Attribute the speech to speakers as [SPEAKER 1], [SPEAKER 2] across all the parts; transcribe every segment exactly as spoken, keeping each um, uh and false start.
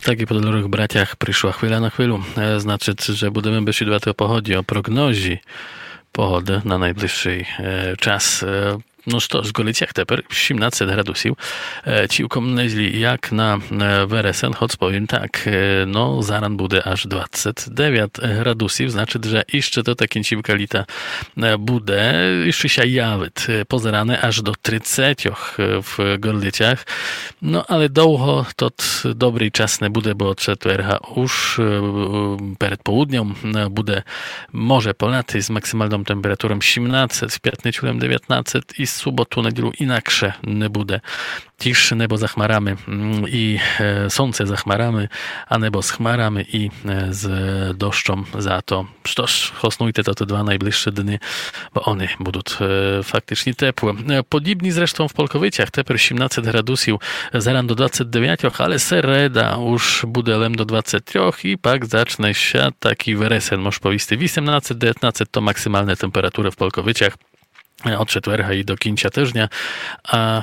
[SPEAKER 1] Tak i po dobrych braciach przyszła chwila na chwilu. E, znaczy, że budemy besiedувати o pochodzie, o prognozie pogody na najbliższy e, czas. E, No što, z Goliciach teper siedemnaście gradusów. E, Ciłkom nieźli jak na e, Weresen, choć powiem tak, e, no zaran bude aż dwadzieścia dziewięć gradusów, znaczy, że jeszcze to takie ciłka lita e, bude, jeszcze się jawit e, pozerane aż do trzydziestu w Goliciach. No ale długo to dobry czas nie bude, bo czetwerga już e, przed południem e, bude może polaty z maksymalną temperaturą siedemnaście, z piętnaście dziewiętnaście i z sobotu, niedzielu inaksze nie bude. Tisz nebo za chmarami i e, słońce za chmarami, a nebo z chmarami i e, z deszczem za to. Przecież hosnujte to te dwa najbliższe dni, bo one będą e, faktycznie ciepłe. E, podobnie zresztą w Polkowyciach, teper siedemnaście gradusów, zaran do dwadzieścia dziewięć, ale sereda już bude lem do dwudziestu trzech i pak zacznie się taki weresen, może powiedzieć, osiemnaście dziewiętnaście to maksymalne temperatury w Polkowyciach. Od czetwerga i do końca tygodnia, a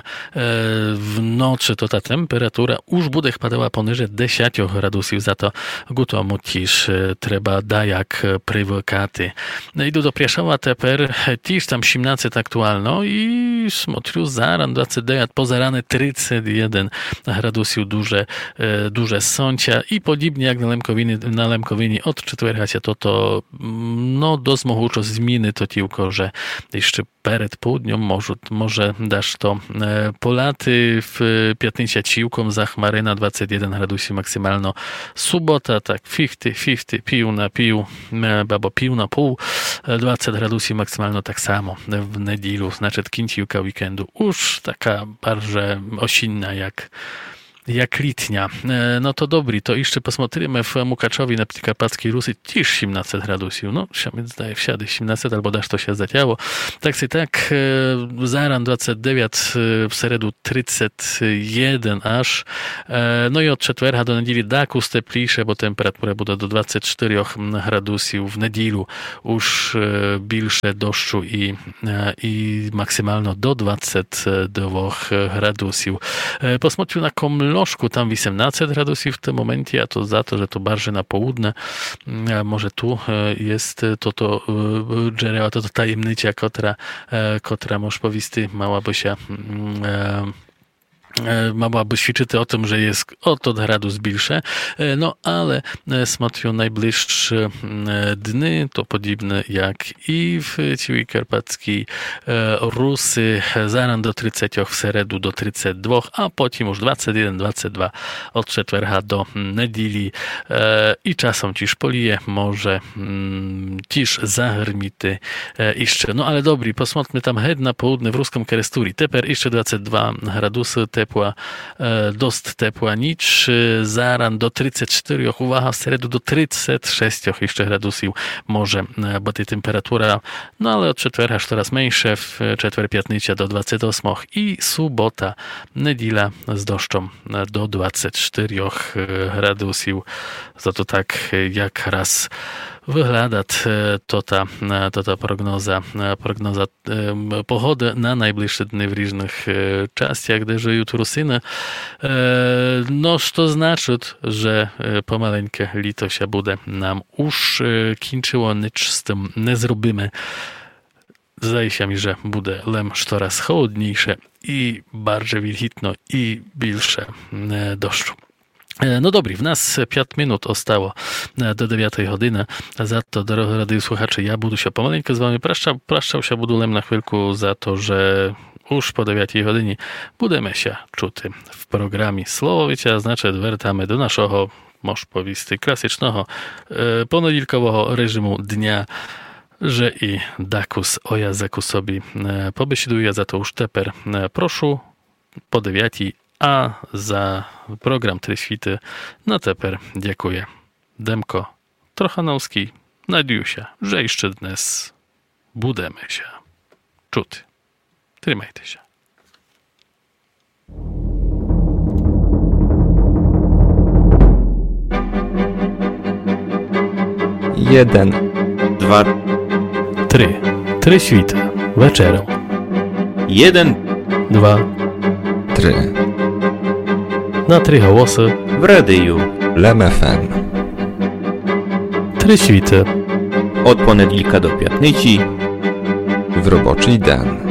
[SPEAKER 1] w nocy to ta temperatura już bude padała poniżej dziesięć gradusów, za to guto mutisz trzeba dajak prywokati. Idu do Prieszowa teper, tiż tam siedemnaście aktualno i smotriu zaran dwadzieścia dziewięć, pozarane trzydzieści jeden gradusów duże, duże sącia i podobnie jak na Lemkowini, na Lemkowini od czetwerga się to to no dość mogło zmiany to tylko, że jeszcze przed południem może, może dasz to e, polaty w piętnaście ciłkom za chmary na dwadzieścia jeden gradusów maksymalno. Subota tak pięćdziesiąt pięćdziesiąt pił na pił, e, babo pił na pół, e, dwadzieścia gradusów maksymalno tak samo w niedzielu, znaczy kinciłka weekendu. Już taka bardzo osinna jak jak litnia. No to dobry, to jeszcze posмотрimy w Mukaczowi na Karpackiej Rusy też siedemnaście gradusów. No, się mi zdaje wsiady siedemnaście, albo dasz to się zadziało. Tak się tak, zaran dwadzieścia dziewięć, w seredu trzydzieści jeden aż. No i od czetwerga do niedzieli daku steplisze, bo temperatura będzie do dwudziestu czterech gradusów. W niedzielu już bilsze deszczu i, i maksymalno do dwudziestu dwóch gradusów. Posмотрю na Koml Lożku, tam osiemnaście gradusów w tym momencie, a to za to, że to bardziej na południe. A może tu jest to to dżereła, to to tajemnica, która, która może powiedzieć, mała by się mogłaby świadczyć o tym, że jest oto gradus bilsze, no ale smotrią najbliższe dni, to podobne jak i w Ciui Karpackiej Rusy, zaran do trzydziestu, w seredu do trzydziestu dwóch, a potem już dwadzieścia jeden dwadzieścia dwa od czetwerga do niedzieli i czasem ciż polije, może ciż zahrmity jeszcze. No ale dobry, posмотрmy tam hed na południe w Ruską Keresturi. Teper jeszcze dwadzieścia dwa gradusy, Tepła, dost tepła nicz, zaran do trzydziestu czterech, uwaga, w seredu do trzydziestu sześciu jeszcze gradusów może, bo ta temperatura, no ale od czetwerga już coraz mniejsze, w czetwer piętnaście do dwudziestu ośmiu i sobota, niedziela z deszczem do dwudziestu czterech gradusów. Za to tak jak raz wygląda to ta, to ta prognoza, prognoza pogody na najbliższe dni w różnych czasach, gdyż jutro syny. No, to znaczy, że pomaleńkie lito się bude nam już kończyło, nic z tym nie zrobimy. Zdaje się mi, że bude lem coraz chłodniejsze i bardziej wilgotno i bilsze deszczu. No dobry, w nas pięć minut ostało do dziewiątej godziny. Za to, drodzy radiosłuchacze, ja budu się pomaleńko z wami praszczał, praszczał się budulem na chwilku za to, że już po dziewiątej godzinie budemy się czuty w programie Słowowicia, znaczy wracamy do naszego, może powiedzieć, klasycznego, poniedziałkowego reżimu dnia, że i dakus o jazyku sobie pobesieduje, za to już teper proszę po dziewiątej, a za program Tryświty na teper dziękuję. Demko Trochanowski, nadiusia, że jeszcze dnes budemy się czuty. Trzymajcie się.
[SPEAKER 2] Jeden, dwa,
[SPEAKER 1] trzy. Tryświta. Wieczerą.
[SPEAKER 2] Jeden,
[SPEAKER 1] Dwa.
[SPEAKER 2] trzy.
[SPEAKER 1] на три голоси,
[SPEAKER 3] в радію
[SPEAKER 2] Lem F M.
[SPEAKER 1] три світи.
[SPEAKER 3] від понеділка до п'ятниці
[SPEAKER 2] W roboczy den.